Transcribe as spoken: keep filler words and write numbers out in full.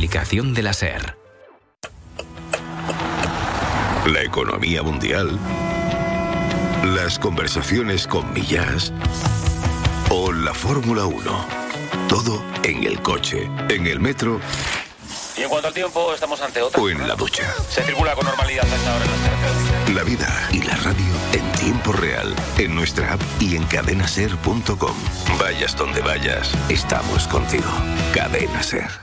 aplicación de la SER. La economía mundial, las conversaciones con Millás o la Fórmula uno. Todo en el coche, en el metro. Y en cuanto al tiempo, estamos ante otra. O en la ducha. Se circula con normalidad a esta hora en las carreteras. La vida y la radio en tiempo real, en nuestra app y en cadena ser punto com. Vayas donde vayas, estamos contigo. Cadena Ser.